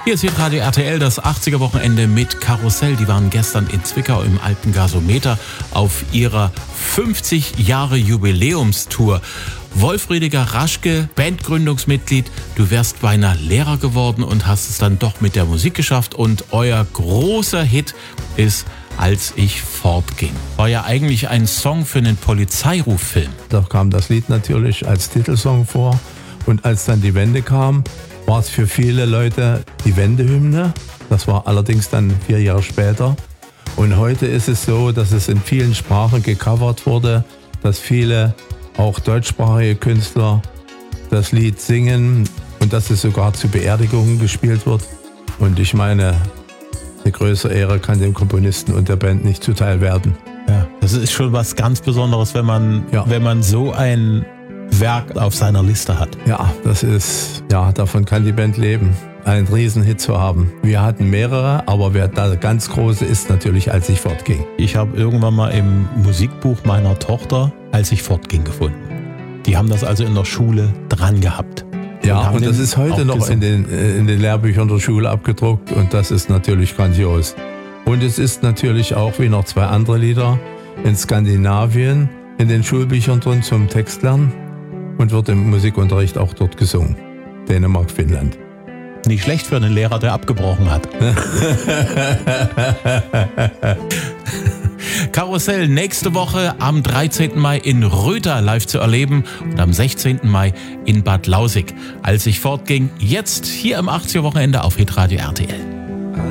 Hier ist Radio RTL, das 80er-Wochenende mit Karussell. Die waren gestern in Zwickau im Alten Gasometer auf ihrer 50-Jahre-Jubiläumstour. Wolf Rüdiger Raschke, Bandgründungsmitglied, du wärst beinahe Lehrer geworden und hast es dann doch mit der Musik geschafft. Und euer großer Hit ist Als ich fortging. War ja eigentlich ein Song für einen Polizeiruffilm. Da kam das Lied natürlich als Titelsong vor. Und als dann die Wende kam, war es für viele Leute die Wendehymne. Das war allerdings dann 4 Jahre später. Und heute ist es so, dass es in vielen Sprachen gecovert wurde, dass viele, auch deutschsprachige Künstler, das Lied singen und dass es sogar zu Beerdigungen gespielt wird. Und ich meine, eine größere Ehre kann dem Komponisten und der Band nicht zuteil werden. Ja, das ist schon was ganz Besonderes, wenn man so ein Werk auf seiner Liste hat. Ja, davon kann die Band leben, einen Riesenhit zu haben. Wir hatten mehrere, aber der ganz große ist natürlich Als ich fortging. Ich habe irgendwann mal im Musikbuch meiner Tochter Als ich fortging gefunden. Die haben das also in der Schule dran gehabt. Ja, und das ist heute noch in den Lehrbüchern der Schule abgedruckt und das ist natürlich grandios. Und es ist natürlich auch wie noch 2 andere Lieder in Skandinavien in den Schulbüchern drin zum Textlernen und wird im Musikunterricht auch dort gesungen. Dänemark, Finnland. Nicht schlecht für einen Lehrer, der abgebrochen hat. Karussell nächste Woche am 13. Mai in Röther live zu erleben und am 16. Mai in Bad Lausick. Als ich fortging, jetzt hier im 80er-Wochenende auf Hitradio RTL.